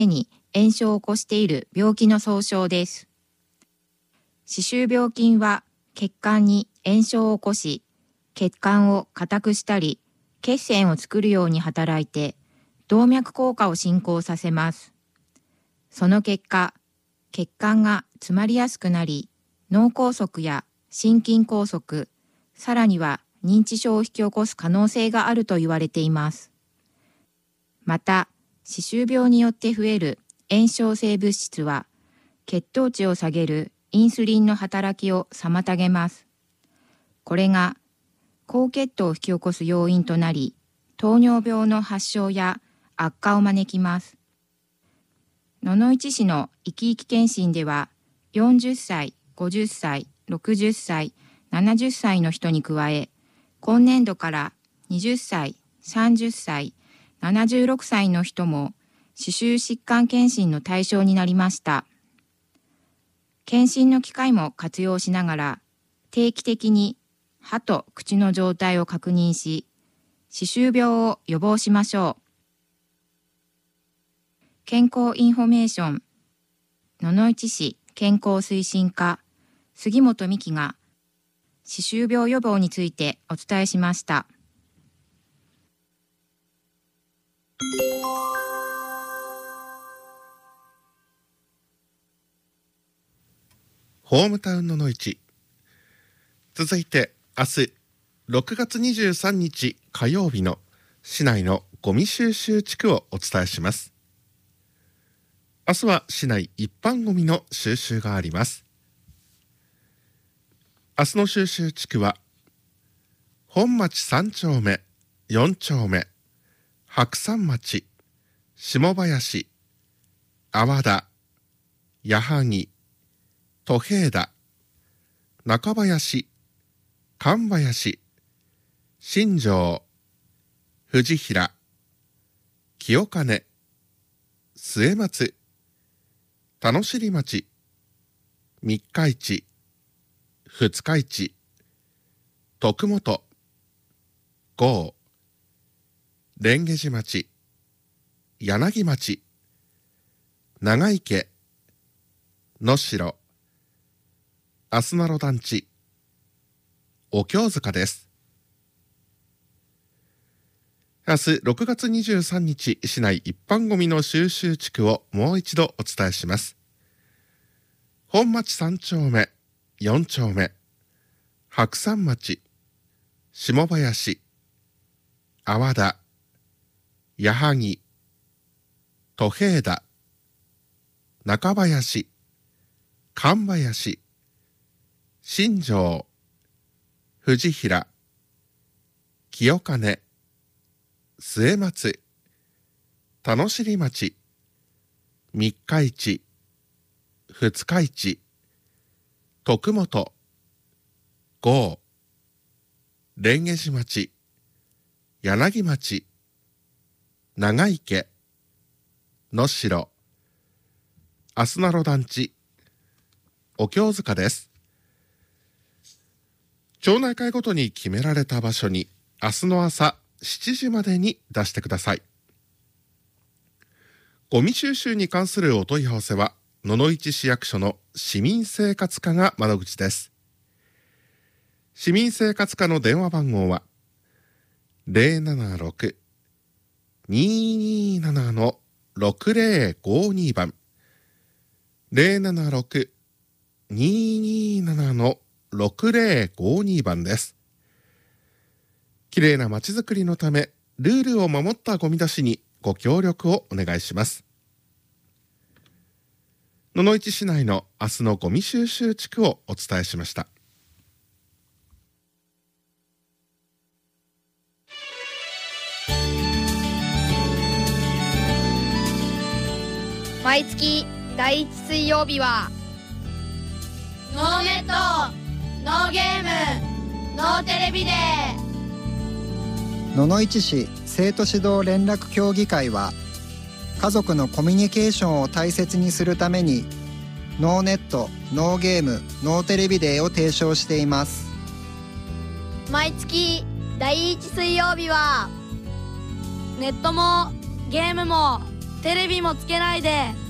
に炎症を起こしている病気の総称です。歯周病菌は血管に炎症を起こし、血管を硬くしたり、血栓を作るように働いて、動脈硬化を進行させます。その結果、血管が詰まりやすくなり、脳梗塞や心筋梗塞、さらには認知症を引き起こす可能性があると言われています。また、歯周病によって増える炎症性物質は、血糖値を下げるインスリンの働きを妨げます。これが高血糖を引き起こす要因となり、糖尿病の発症や悪化を招きます。野々市市のいきいき検診では、40歳、50歳、60歳、70歳の人に加え、今年度から20歳、30歳、76歳の人も歯周疾患検診の対象になりました。検診の機会も活用しながら、定期的に歯と口の状態を確認し、歯周病を予防しましょう。健康インフォメーション、野々市市健康推進課、杉本美希が、歯周病予防についてお伝えしました。 ホームタウンののいち。続いて明日6月23日火曜日の市内のゴミ収集地区をお伝えします。明日は市内一般ゴミの収集があります。明日の収集地区は本町3丁目、4丁目、白山町、下林、阿波田、矢作、戸平田、中林、神林、新庄、藤平、清金、末松、田野尻町、三日市、二日市、徳本、郷、蓮華寺町、柳町、長池、能代、あすなろ団地、お経塚です。明日6月23日市内一般ゴミの収集地区をもう一度お伝えします。本町3丁目、4丁目、白山町、下林、阿波田、矢作、戸平田、中林、神林、新庄、藤平、清金、末松、田野尻町、三日市、二日市、徳本、郷、蓮華寺町、柳町、長池、能代、あすなろ団地、お経塚です。町内会ごとに決められた場所に明日の朝7時までに出してください。ゴミ収集に関するお問い合わせは野々市市役所の市民生活課が窓口です。市民生活課の電話番号は 076-227-6052 番 076-227-6052 番です。きれいなまちづくりのためルールを守ったゴミ出しにご協力をお願いします。野々市市内の明日のゴミ収集地区をお伝えしました。 毎月第1水曜日はノーネット、ノーゲーム、ノーテレビデー。 野々市市生徒指導連絡協議会は家族のコミュニケーションを大切にするためにノーネット、ノーゲーム、ノーテレビデーを提唱しています。 毎月第1水曜日はネットもゲームもテレビもつけないで